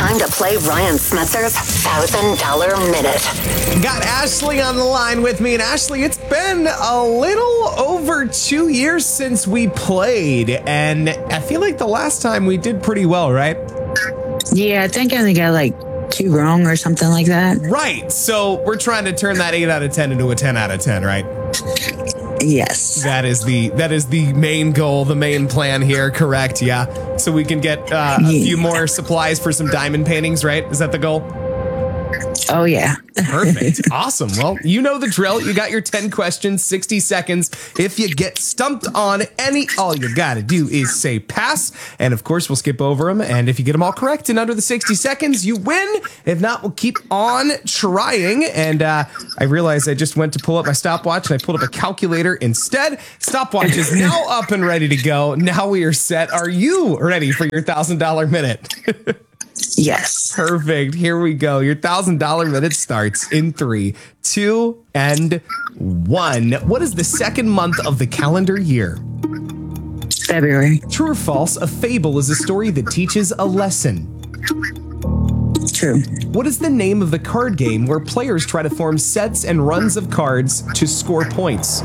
time to play Ryan Smetzer's $1,000 Minute. Got Ashley on the line with me. And Ashley, it's been a little over 2 years since we played. And I feel like the last time we did pretty well, right? Yeah, I think I only got like 2 wrong or something like that. Right. So we're trying to turn that 8 out of 10 into a 10 out of 10, right? Yes. That is the main goal, the main plan here. Correct. Yeah. So we can get a few more supplies for some diamond paintings, right? Is that the goal? Oh, yeah. Perfect. Awesome. Well, you know the drill. You got your 10 questions, 60 seconds. If you get stumped on any, all you got to do is say pass. And of course, we'll skip over them. And if you get them all correct in under the 60 seconds, you win. If not, we'll keep on trying. And I realized I just went to pull up my stopwatch and I pulled up a calculator instead. Stopwatch is now up and ready to go. Now we are set. Are you ready for your $1,000 minute? Yes. Perfect. Here we go. Your $1,000 minute starts in 3, 2, and 1. What is the second month of the calendar year? February. True or false? A fable is a story that teaches a lesson. True. What is the name of the card game where players try to form sets and runs of cards to score points?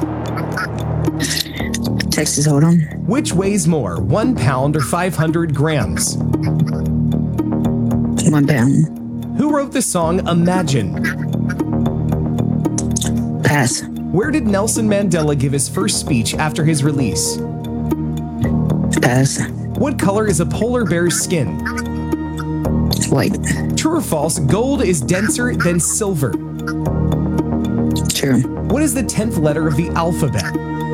Texas Hold'em. Which weighs more, 1 pound or 500 grams? 1 pound. Who wrote the song Imagine? Pass. Where did Nelson Mandela give his first speech after his release? Pass. What color is a polar bear's skin? White. True or false? Gold is denser than silver. True. What is the 10th letter of the alphabet?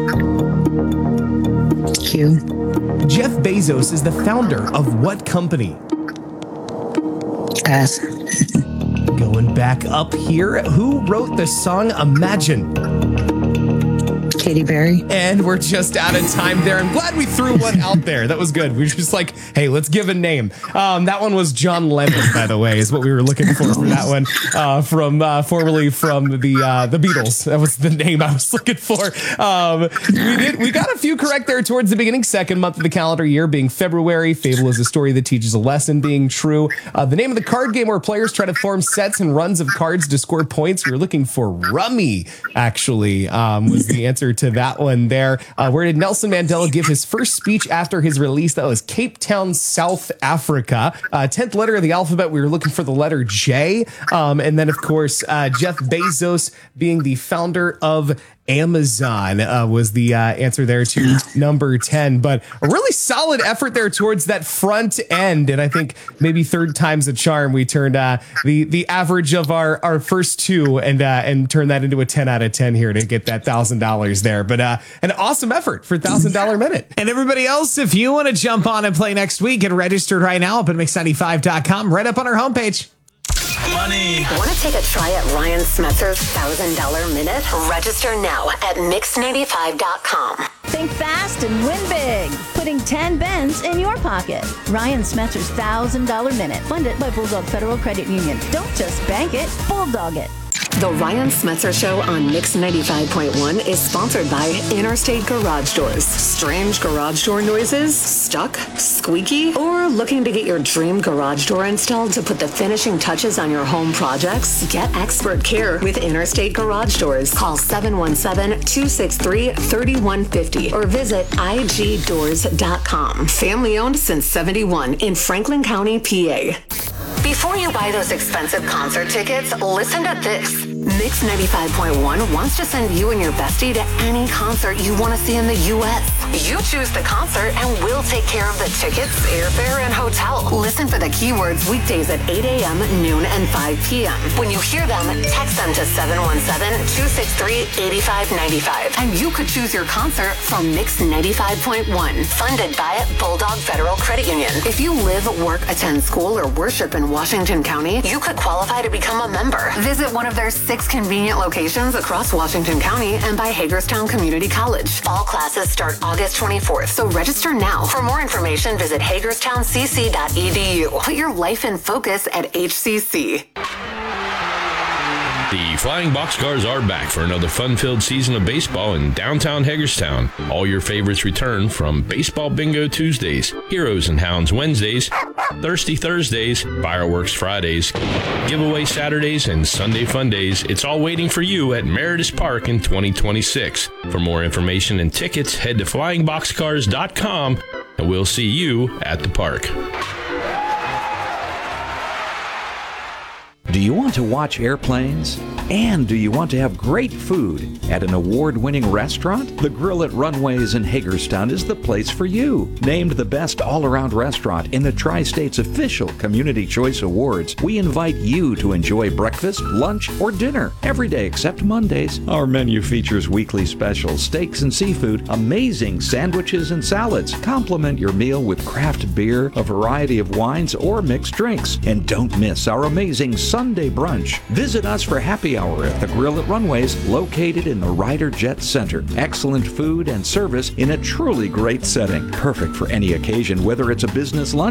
Q. Jeff Bezos is the founder of what company? Pass. Going back up here, who wrote the song Imagine? Katy Perry. And we're just out of time there. I'm glad we threw one out there. That was good. We were just like, hey, let's give a name. That one was John Lennon, by the way, is what we were looking for that one. Formerly from the Beatles. That was the name I was looking for. We got a few correct there towards the beginning. Second month of the calendar year being February. Fable is a story that teaches a lesson being true. The name of the card game where players try to form sets and runs of cards to score points. We were looking for Rummy, actually, was the answer to that one there. Where did Nelson Mandela give his first speech after his release? That was Cape Town, South Africa. 10th letter of the alphabet, we were looking for the letter J. And then, of course, Jeff Bezos being the founder of Amazon was the answer there to number 10. But a really solid effort there towards that front end. And I think maybe third time's a charm. We turned the average of our first two and turned that into a 10 out of 10 here to get that $1,000 there. But an awesome effort for $1,000 minute. And everybody else, if you want to jump on and play next week, get registered right now up at mix95.com, right up on our homepage. Money. Want to take a try at Ryan Smetzer's $1,000 Minute? Register now at mix95.com. Think fast and win big. Putting 10 bends in your pocket. Ryan Smetzer's $1,000 Minute. Funded by Bulldog Federal Credit Union. Don't just bank it, bulldog it. The Ryan Smetzer Show on Mix 95.1 is sponsored by Interstate Garage Doors. Strange garage door noises? Stuck? Squeaky? Or looking to get your dream garage door installed to put the finishing touches on your home projects? Get expert care with Interstate Garage Doors. Call 717-263-3150 or visit igdoors.com. Family owned since 71 in Franklin County, PA. Before you buy those expensive concert tickets, listen to this. Mix 95.1 wants to send you and your bestie to any concert you want to see in the U.S. You choose the concert and we'll take care of the tickets, airfare, and hotel. Listen for the keywords weekdays at 8 a.m., noon, and 5 p.m. When you hear them, text them to 717-263-8595. And you could choose your concert from Mix 95.1, funded by Bulldog Federal Credit Union. If you live, work, attend school, or worship in Washington County, you could qualify to become a member. Visit one of their 6 convenient locations across Washington County and by Hagerstown Community College. Fall classes start August 24th, so register now. For more information, visit hagerstowncc.edu. Put your life in focus at HCC. The Flying Boxcars are back for another fun-filled season of baseball in downtown Hagerstown. All your favorites return from Baseball Bingo Tuesdays, Heroes and Hounds Wednesdays, Thirsty Thursdays, Fireworks Fridays, Giveaway Saturdays, and Sunday Fun Days. It's all waiting for you at Meredith Park in 2026. For more information and tickets, head to flyingboxcars.com, and we'll see you at the park. Do you want to watch airplanes? And do you want to have great food at an award-winning restaurant? The Grill at Runways in Hagerstown is the place for you. Named the best all-around restaurant in the Tri-State's official Community Choice Awards, we invite you to enjoy breakfast, lunch, or dinner every day except Mondays. Our menu features weekly specials, steaks and seafood, amazing sandwiches and salads. Complement your meal with craft beer, a variety of wines, or mixed drinks. And don't miss our amazing Sunday brunch. Visit us for happy hour at the Grill at Runways, located in the Ryder Jet Center. Excellent food and service in a truly great setting. Perfect for any occasion, whether it's a business lunch